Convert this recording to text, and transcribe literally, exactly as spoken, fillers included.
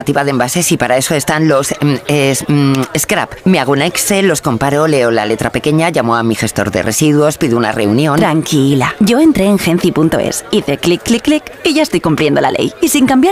de envases y para eso están los mm, es, mm, scrap. Me hago un Excel, los comparo, leo la letra pequeña, llamo a mi gestor de residuos, pido una reunión. Tranquila, yo entré en Genci punto es, hice clic, clic, clic y ya estoy cumpliendo la ley. Y sin cambiar